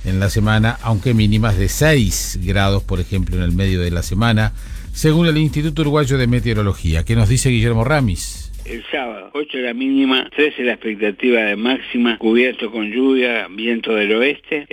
en la semana, aunque mínimas de 6 grados, por ejemplo, en el medio de la semana, según el Instituto Uruguayo de Meteorología. ¿Qué nos dice Guillermo Ramis? El sábado, 8 la mínima, 13 la expectativa de máxima, cubierto con lluvia, viento del oeste.